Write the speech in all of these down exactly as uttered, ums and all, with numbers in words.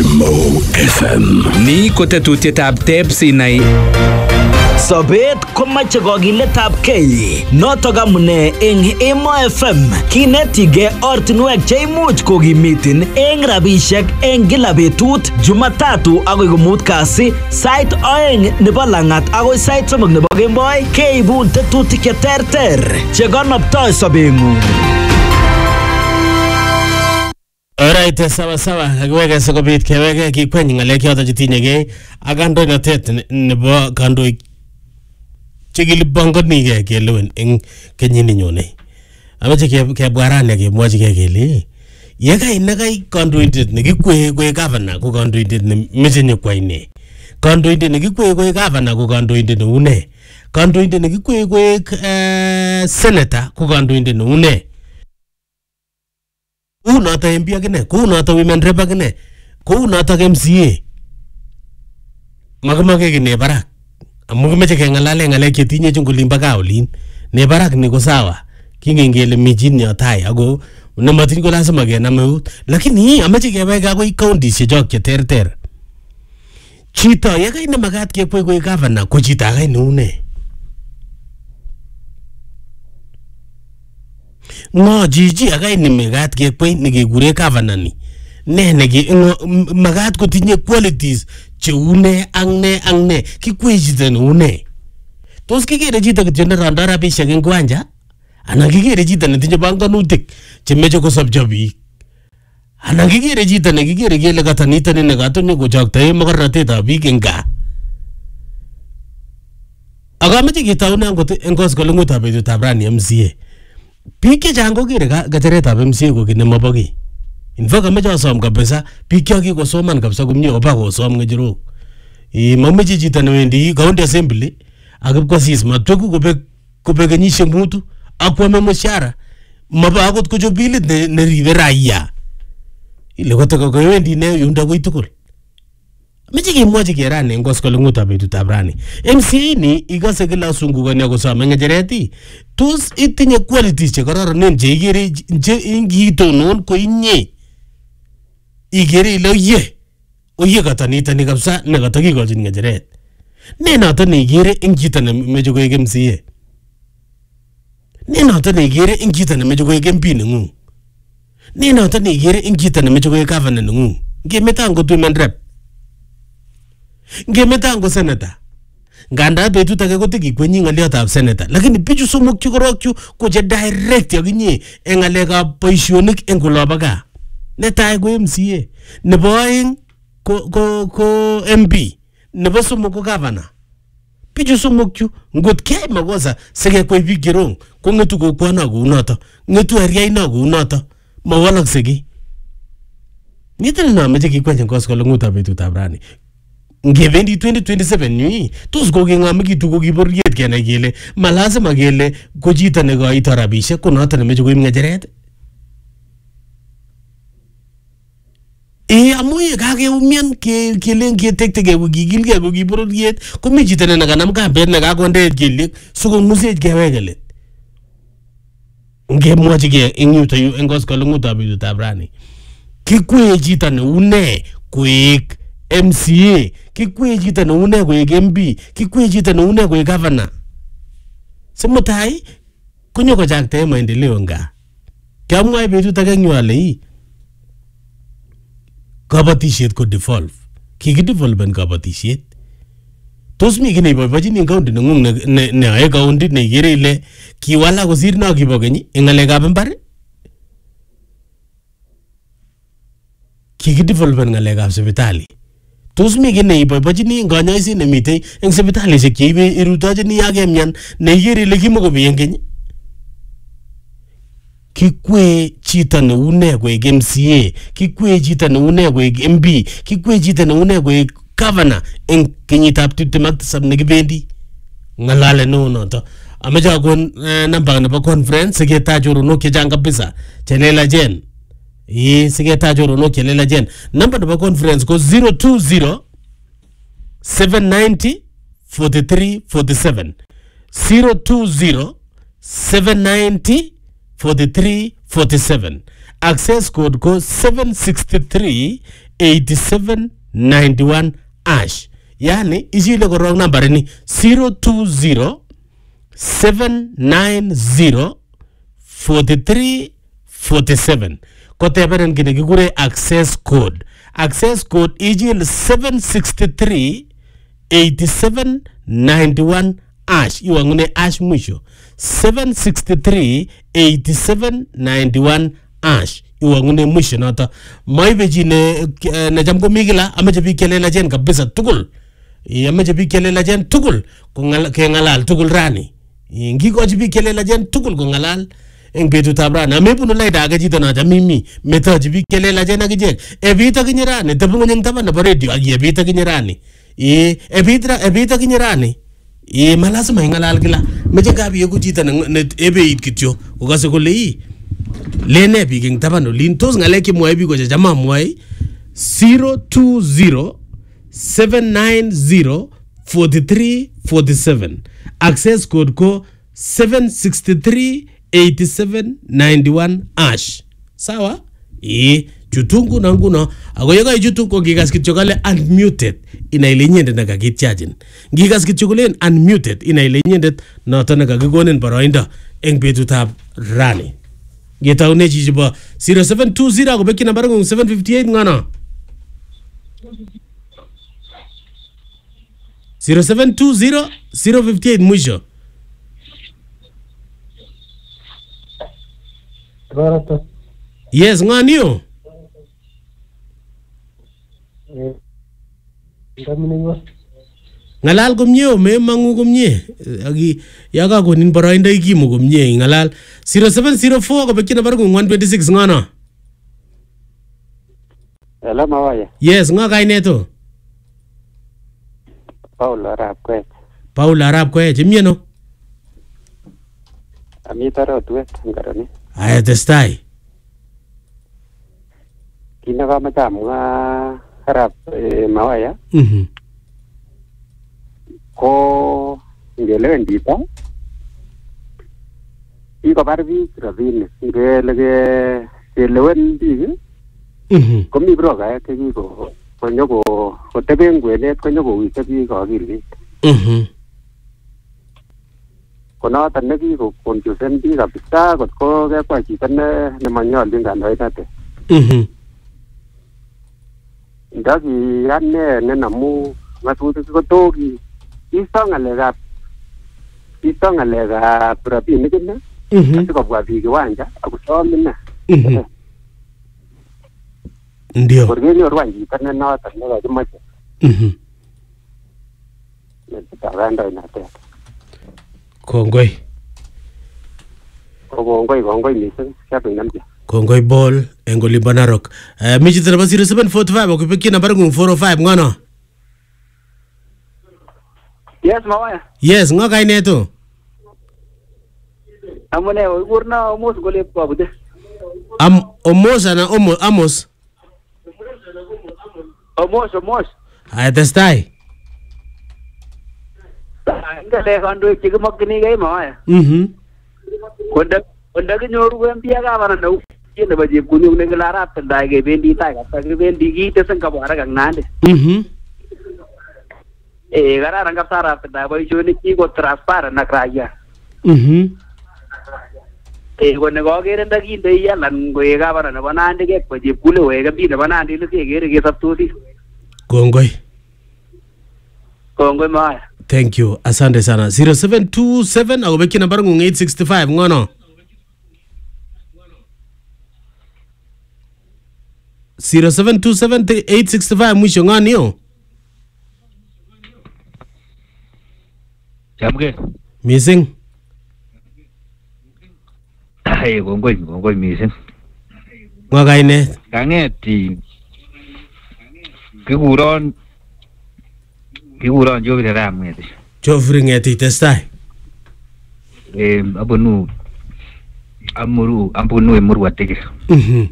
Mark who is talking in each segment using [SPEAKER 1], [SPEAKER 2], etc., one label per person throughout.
[SPEAKER 1] Mo F M.
[SPEAKER 2] Ni ko tetutietab Tebs inai.
[SPEAKER 3] Sobet komache kogiletab kei. Notok amune eng Emo F M kinetige ortinwek cheimuch kokimitin eng rabishek eng kila betut Jumatatu agoi komut kasi sait oeng nebo langat agoi sait somok nebo kemboi keibun tetutik cheterter chekonoptoi sobeng'ung.
[SPEAKER 4] Alright, sawa sawa. Kiweke sikobit keweke kikwenyi ngalek yoto chetinyegei ak kandoinatet nebo kandoik chekilipanganigei kelewen eng kenyini nyone. Amache kebwarane kemwochigei kele yekai nekai kandoindet nekikwee koek governor ko kandoindet nemeche nyokwai ne. Kandoindet nekikwee koek governor ko kandoindet neu ne. Kandoindet nekikwee koek senator ko kandoindet neu ne. Kou noto M P akine, kou noto women rep akine, kou noto M C A. Makamake ki ne barak. Amu kimeche kengalale ngalek chetinye chungulin baka olin. Ne barak ni ko sawa. Kingen kele mi jini yotai ako nematin ko lazima kenam eut. Lakini amache keweke akoi counties chechok cheterter. Chito yekai ne makat kekwei koek governor ko chito akai neu ne. Ngo jiji akai ni makat kekwei nekekure governor ni. Ne neke makat kotinye qualities cheu ne ak ne ak ne kikwei chito neu ne. Tos kikere chito kityo nerondoi rabishek eng kiwanja anan kikere chito netinye banganutik chemeche kosopcho biik anan kikere chito nekikere kele katanitoni nekatonye kochoktoe mokornotetab biik eng gaa. Akameche ketoune angot eng koskoleng'utab betutab rani M C A. Biik chechang kokere kacheretab M C A ko ki nemobo kiy. In fact ameche asom kabisa biik cho kikosoman kabisa komye koba kosom ng'echerok. Eh mameche chito newendi county assembly akipkosis matweku kobek kobek kenyisiek mutu akwame mshahara maba akot kochop bilit neribe raia. Ile kotoko kowendi ne yundo koi tugul. Meche kemwochi kerani eng koskoleng'utab betutab rani. M C A ni ikose kila sungukoni akosome ng'echeret. Tos itinye qualities chekororonen cheikere che ingitonon ko inye. Ikere ile oye. Oye katanitoni kabisa nekatakikochin ng'echeret. Ne noto neikere eng chito nemeche koek M C A. Ne noto neikere eng chito nemeche koek M P neng'ung. Ne noto neikere eng chito nemeche koek governor neng'ung. Ngemeta angot women rep. Ngemeta angot senator. Nganda betut age kotikikwenyi ng'aliotab senator. Lakini bichu somok chu korokchu ko che direct yakinye eng ngalekab boisionik eng olobo gaa. Netai ko M C A. Nebo oeng ko ko ko M P. Nebo somok ko governor. Bichu somok chu ngot kiyai makosa sikekwei biik cherong ko ng'etu kokwono kou noto. Ng'etu ariaino kou noto. Mawalakse kiy. Nitin na meche kikwenyi koskoleng'utab betutab rani. Ngebendi twenty twenty-seven nyi tos kokeng'amekitu kokiboriet kenai kele malazima kele ko chito nekoito rabishek ko noto nemeche koib ng'echeret. Eh amu ye kakeumian kelen ketektegei kokikilgei kokiboriet komi chito ne nakanam kambet nekakondeet kelyek sikong'usech keweke let. Ngemwochigei eng yutoyu eng koskoleng'utab betutab rani. Kikwee chito neu ne koek M C A, kikwee chito neu ne koek M P, kikwee chito neu ne koek governor. Simutai konyo kochaktae maendeleo nga. Kiamwae betut age eng yu ale ii kabatisiet ko devolve. Kikidevolven kabatisiet. Tos mi kii neiboibochini county neng'ung neyoe county neikere ile kiwalak kosir no kibo keny eng ng'alekab mbar. Kikidevolven ng'alekab sipitali. Tos mi kii neiboibochini kanyoiset nemitei eng sipitalishek cheibe irutochini yakemyan neikere ile kimakomi eng keny. Kikwee chito neu ne koek M C A, kikwee chito neu ne koek M P, kikwee chito neu ne koek governor eng kenyitab tiptem ak tisab nekibendi. Ng'alale neo noto. Ameche akon namba nebo conference siketach choronok chechang kabisa chelelachen. Ee siketach choronok chelelachen. Namba nebo conference ko zero two zero seven nine zero four three four seven. zero two zero seven nine zero four three four seven. Access code ko seven six three eighty-seven ninety-one ash. Yani ichile korong number ni zero two zero seven nine zero four three four seven. Kotebenen kine kikure access code. Access code ichile seven six three eighty-seven ninety-one ash. Iwangune ash mwisho. seven six three eighty-seven ninety-one ash. Iwangune mwisho nata. Maibe jine na jamko migila ameje bikele la jen kabisa tukul. Ameje bikele la jen tukul. Ke ngalal tukul rani. Ngiko aje bikele la jen tukul ko ngalal. Eng betu tabrana amepunu lai daga jito na jamimi meta aje bikele la jen agijek. Ebita kinyirani tabungo nyang taba na radio agi ebita kinyirani. E ebita ebita kinyirani. E malasa ma ngalal gila. Meje gabi yoku jita na ebe it kityo. Ukase kule i. Lene biging tabano lintos ngaleki mwai bigo jama mwai zero two zero seven nine zero four three four seven. Access code ko seven six three eighty-seven ninety-one ash. Sawa? E chutungu na nguno agoyoga chutungu gigas kitchokale unmuted ina ile nyende na kagitchajin. Gigas kitchokulen unmuted ina ile nyende na tana kagigonen baroinda eng betutab rani. Geta une chichiba zero seven two zero ko beki number ngung seven fifty-eight ngana zero seven two zero zero fifty-eight mwisho.
[SPEAKER 1] Barato.
[SPEAKER 4] Yes ngani
[SPEAKER 1] Ndaminiwa.
[SPEAKER 4] Ngalal komnye me mangu komnye agi yaga konin boroindo ikimu komnye ngalal zero seven zero four ko beki number ngung one twenty-six ngana.
[SPEAKER 1] Hello mawaya.
[SPEAKER 4] Yes nga kaineto
[SPEAKER 1] Paul Arab kwet.
[SPEAKER 4] Paul Arab kwet mieno
[SPEAKER 1] Amita rotwet ngarani.
[SPEAKER 4] Aya testai.
[SPEAKER 1] Kina kama tamu Arab mawaya.
[SPEAKER 4] Mhm.
[SPEAKER 1] Ko ngelewen dito. Iko barbi rabin ngelege ngelewen dito.
[SPEAKER 4] Mhm.
[SPEAKER 1] Komi broga ke ko konyogo koteben gwenet konyogo wite bi ko agili.
[SPEAKER 4] Mhm.
[SPEAKER 1] Kono tan ne bi ko konjusen bi kabisa kot ko ke kwa chito ne ne manyol dinga noitate.
[SPEAKER 4] Mhm.
[SPEAKER 1] Ndagi yanne ne namu ngatutu ko togi isong alega isong alega prabi ne kinne.
[SPEAKER 4] Mhm.
[SPEAKER 1] Ko bwa bi kiwanja akusomina.
[SPEAKER 4] Mhm. Ndio.
[SPEAKER 1] Porque orwanji kana na ta na mache.
[SPEAKER 4] Mhm.
[SPEAKER 1] Ne taranda ina te.
[SPEAKER 4] Kongoi.
[SPEAKER 1] Kongoi kongoi mising siapa namje.
[SPEAKER 4] Kongoi ball engoli banarok. Eh uh, michi tara zero seven four five okipeki number ngung four oh five ngano.
[SPEAKER 1] Yes mawaya.
[SPEAKER 4] Yes nga kaineto.
[SPEAKER 1] Amune urna amos gole pabude.
[SPEAKER 4] Am omos ana omo amos.
[SPEAKER 1] Amos amos.
[SPEAKER 4] Aya testai.
[SPEAKER 1] Ngale kandu chigamakni gai mawaya.
[SPEAKER 4] Mhm.
[SPEAKER 1] Konda konda kinyoru empia ka bana nau. Yene baje kunu ne galara tanda ge bendi ta ka ta ge bendi gi te san ka bara ga nande.
[SPEAKER 4] Mhm.
[SPEAKER 1] E gara ranga sara tanda bai joni ki go transparent na kraya.
[SPEAKER 4] Mhm.
[SPEAKER 1] E gonne go gere nda gi ndai ya lan go e ga bara na banande ge baje kule we ga bi na banande le ge gere ge saptuti.
[SPEAKER 4] Kongoi.
[SPEAKER 1] Kongoi mawaya.
[SPEAKER 4] Thank you. Asante sana. zero seven two seven akobeki number ngung eight six five ngono. zero seven two seven eight six five mwisho ngani yo.
[SPEAKER 5] Chamke.
[SPEAKER 4] Missing.
[SPEAKER 5] Ay, kongoi, kongoi missing.
[SPEAKER 4] Nga kaine.
[SPEAKER 5] Kangeti. Kikuron Kikuron Jovi Ram ngeti.
[SPEAKER 4] Joffrey ngeti testai.
[SPEAKER 5] Eh, abunu amuru ambunu emuru atike.
[SPEAKER 4] Mhm.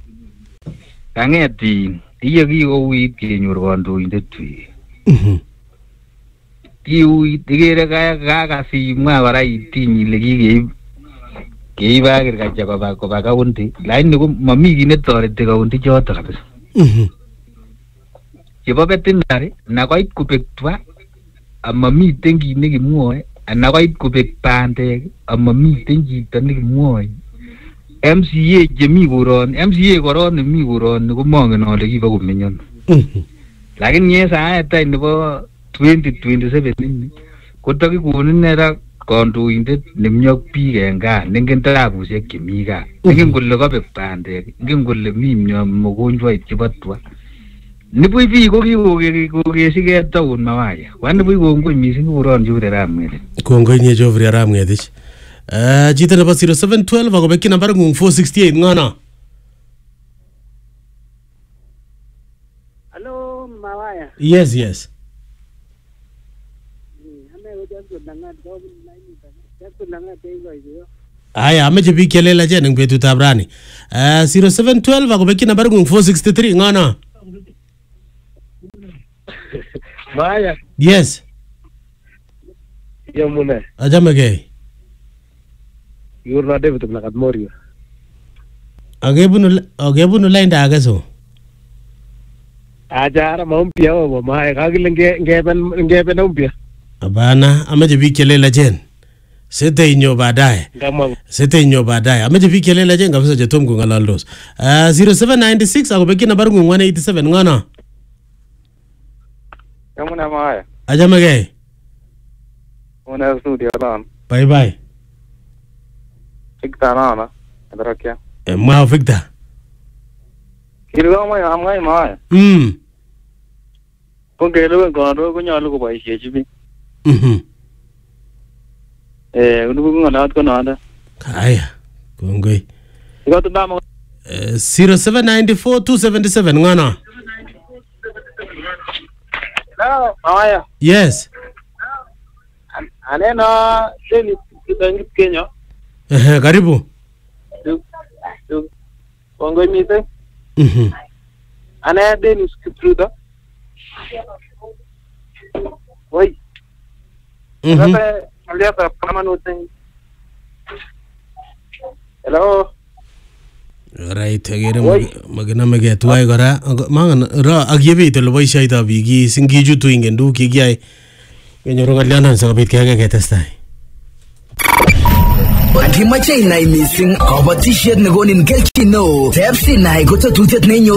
[SPEAKER 5] Kangeti iye ki owi kenyor kandoindet tui.
[SPEAKER 4] Mhm.
[SPEAKER 5] Ki uwi igere kaya kaka simwa kora itinyi le kikeib keiba agriculture koba koba county. Lakini ko mami kit netoreti county choto kabisa.
[SPEAKER 4] Mhm.
[SPEAKER 5] chebo veterinary nakoit kobek twa amamiten kit nekimwoe nakoit kobek bandek amamiten chito nekimwoe M C A chemi koron M C A koron nemi koron komangen ale kiba komenyon lakini ye saet ay nebo twenty twenty-seven ini kotakikonin nera kandoindet nemnyok biik en gaa nengen tabusiek chemi gaa nengen kole kabek bandek nengen kole mi mogonjwait chebo twa nibuch biik ko kikokesige taun Mawaya wan nibuch kongoi mising koron Jovri Arap Ngetich
[SPEAKER 4] kongoi nye Jovri Arap Ngetich eh chito nebo zero seven one two akobekyi nambar ngung four sixty-eight ngono.
[SPEAKER 1] Hello Mawaya.
[SPEAKER 4] Yes, yes. Aya ameche biik chelelachen eng betutab rani. Eh zero seven one two akobekyi nambar ngung four sixty-three ngono.
[SPEAKER 6] Mawaya.
[SPEAKER 4] Yes.
[SPEAKER 6] Yamune.
[SPEAKER 4] Ajamege.
[SPEAKER 6] Yurna David Blakat Morio.
[SPEAKER 4] Agebunu agebunu line da agaso.
[SPEAKER 6] Ajara maumpia obo Mawaya kagile nge ngeben ngeben umpia.
[SPEAKER 4] Abana ameche biik chelelachen. Sete inyo baadaye.
[SPEAKER 6] Ngama
[SPEAKER 4] Sete inyo baadaye. Ameche biik chelelachen kabisa chetom kungalaldos. Uh, zero seven nine six akobekyi nambar ngung one eighty-seven ngono.
[SPEAKER 7] Yamune Mawaya.
[SPEAKER 4] Ajamege.
[SPEAKER 7] Una studio lan.
[SPEAKER 4] Bye bye.
[SPEAKER 7] Fikta nana. Adrakya.
[SPEAKER 4] Eh, ma Victor.
[SPEAKER 7] Kirgo mo amgai Mawaya.
[SPEAKER 4] Mm.
[SPEAKER 7] Ko gelo ngoro ko nyalu ko boisiechi bi.
[SPEAKER 4] Mhm.
[SPEAKER 7] Eh, unu ko ngalat ko nanda.
[SPEAKER 4] Aya. Kongoi.
[SPEAKER 7] Ko to damo.
[SPEAKER 4] Uh, zero seven nine four two seven seven ngono.
[SPEAKER 7] Hello, Mawaya.
[SPEAKER 4] Yes.
[SPEAKER 7] Anena Dennis Kitangit Kenya.
[SPEAKER 4] Eh, karibu.
[SPEAKER 7] Kongoi mite.
[SPEAKER 4] Mhm.
[SPEAKER 7] Ana Dennis Kitruda. Oi.
[SPEAKER 4] Mhm.
[SPEAKER 7] Sasa aliapa kama note. Hello.
[SPEAKER 4] Right, agere maginamege tuwai kora mangan ra agyebit ole boisioito biik singichutu ingen duk kikiyai kenyoru kalyanan sikobit kege ketestai.
[SPEAKER 3] Kimache inai missing kabatishet nekonin kelchin neo. Tep sinai ko tetutiet nenyo